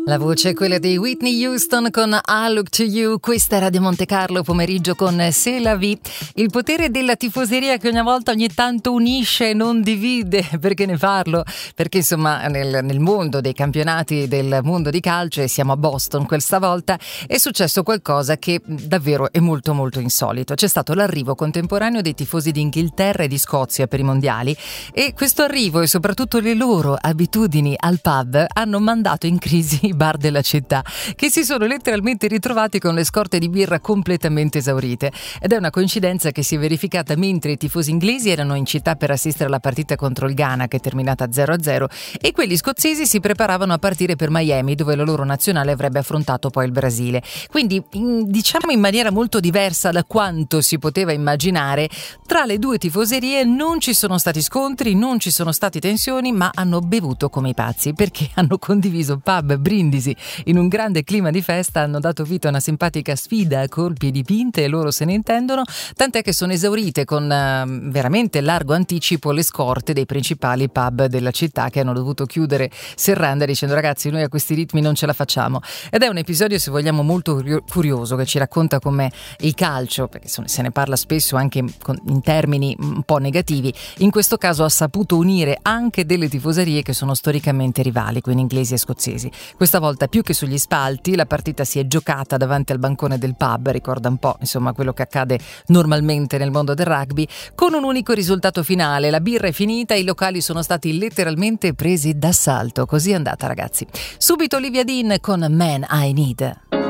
La voce è quella di Whitney Houston con I Look to You. Questa è Radio Monte Carlo pomeriggio con C'est la vie. Il potere della tifoseria che ogni tanto unisce e non divide. Perché ne parlo? Perché insomma nel mondo dei campionati del mondo di calcio, e siamo a Boston questa volta, è successo qualcosa che davvero è molto molto insolito. C'è stato l'arrivo contemporaneo dei tifosi di Inghilterra e di Scozia per i mondiali, e questo arrivo e soprattutto le loro abitudini al pub hanno mandato in crisi i bar della città, che si sono letteralmente ritrovati con le scorte di birra completamente esaurite. Ed è una coincidenza che si è verificata mentre i tifosi inglesi erano in città per assistere alla partita contro il Ghana, che è terminata 0-0, e quelli scozzesi si preparavano a partire per Miami, dove la loro nazionale avrebbe affrontato poi il Brasile. Quindi diciamo in maniera molto diversa da quanto si poteva immaginare, tra le due tifoserie non ci sono stati scontri, non ci sono stati tensioni, ma hanno bevuto come i pazzi, perché hanno condiviso pub, brindisi in un grande clima di festa, hanno dato vita a una simpatica sfida a colpi di pinte e loro se ne intendono, tant'è che sono esaurite con veramente largo anticipo le scorte dei principali pub della città, che hanno dovuto chiudere serranda dicendo: ragazzi, noi a questi ritmi non ce la facciamo. Ed è un episodio, se vogliamo, molto curioso, che ci racconta come il calcio, perché se ne parla spesso anche in termini un po' negativi, in questo caso ha saputo unire anche delle tifoserie che sono storicamente rivali, quindi inglesi e scozzesi. Questa volta più che sugli spalti la partita si è giocata davanti al bancone del pub, ricorda un po' insomma quello che accade normalmente nel mondo del rugby, con un unico risultato finale: la birra è finita, i locali sono stati letteralmente presi d'assalto. Così è andata, ragazzi. Subito Olivia Dean con Man I Need.